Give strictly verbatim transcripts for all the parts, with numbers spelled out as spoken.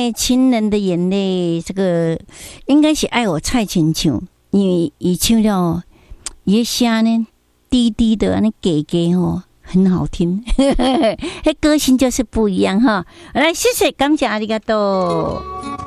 泪，情人的眼泪，这个应该是爱我蔡琴唱，因为伊唱了，伊声呢低低的，那给给哦，很好听，那歌声就是不一样哈。来，谢谢，感谢阿里嘎多。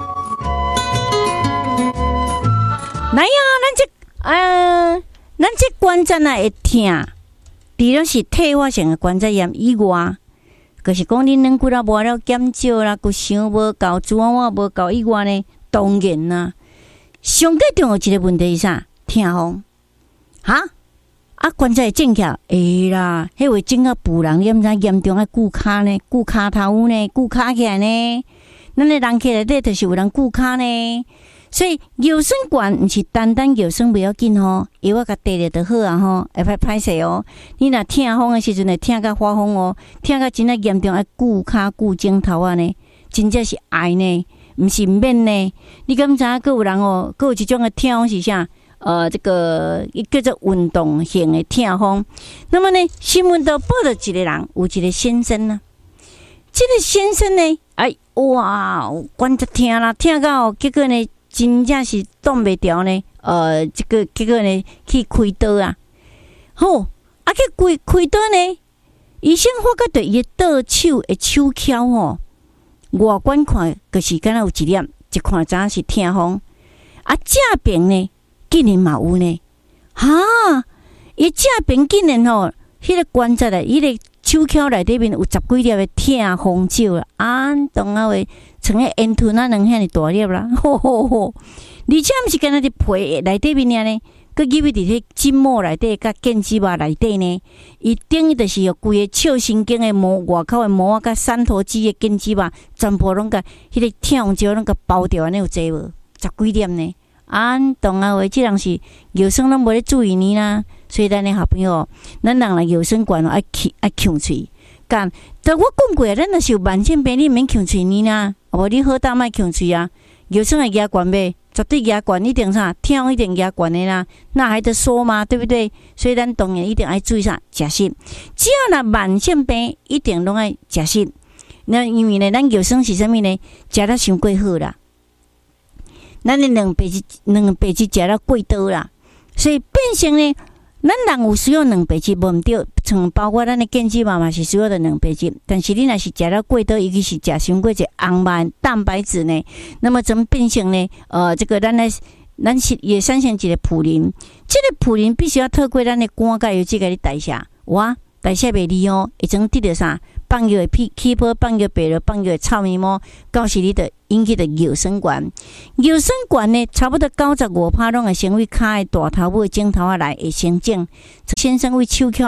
来呀，咱这呃，咱这关节啊会痛，除了是退化性的关节炎以外，就是讲恁软骨啊无了减少啦，骨伤无够，脂肪我无够以外呢，当然啦，上个重要一个问题是啥？痛风，哈啊关节会正起来，会啦，迄会整到妇人，你毋知严重啊骨骹呢，骨骹头呢，骨骹起来呢，咱的人起来底就是有人骨骹呢。所以腰酸管毋是单单腰酸不要紧吼，药我甲滴了就好啊吼，会歹歹势哦。你若痛风的时阵会痛甲发疯哦，痛甲真正严重，爱骨骹骨枕头啊呢，真正是爱呢，毋是免呢。你敢知影？佫有人哦，佫有一种的痛风是啥？呃，这个叫做运动型的痛风。那么呢，新闻都报道一个人，有一个先生呢，这个先生呢，哎哇，关节痛啦，痛到结果呢。真正是挡袂牢呢，呃，这个结果呢去开刀啊，好，啊去开开刀呢，医生发觉到伊的倒手的手翘吼，外观看就是敢若有一粒，一看知影是痛风，啊正边呢竟然嘛有呢，哈，伊正边竟然吼，迄个关节啊，迄个手翘内底面有十几粒的痛风手啦，啊，当啊话。像迄烟吞啊，两遐尼大粒啦，吼吼吼！而且毋是干那伫皮内底面呢，佮入去伫迄筋膜内底，甲腱肌肉内底呢，伊等于就是有规个笑神经的膜，外口的膜啊，甲三头肌的腱肌肉，全部拢甲迄个痛风石拢甲包掉，安尼有济无？十几粒呢？啊，当啊话，即人是腰酸拢无咧注意呢啦，所以咱的好朋友，咱人来腰酸管爱吸爱呛喙。干，但我讲过，咱若是有慢性病，你免呛喙呢啦，啊无你好大莫呛喙啊。腰酸会牙管呗，绝对牙管一定啥，痛一定牙管的啦，那还得说吗？对不对？所以咱当然一定要注意啥，食食。只要若慢性病，一定拢爱食食。那因为呢，咱腰酸是啥物呢？食得伤过好啦，咱的两白质两白质食了过多啦，所以变成呢。咱人有需要两白质，无毋对，像包括咱的腱肌肉嘛是需要的两白质。但是你若是食了过多，尤其是食伤过一红斑蛋白质呢，那么怎变成呢？呃，这个咱来咱是也产生一个普林，这个普林必须要透过咱的肝钙油脂给你代谢，哇，代谢袂利哦，会怎得到啥？放药的气气泡，放药白了，放药的臭面膜，到时你的引起的腰酸管。腰酸管呢，差不多九十五趴拢会成为骹的大头尾、颈头啊来会生长。先生为手翘。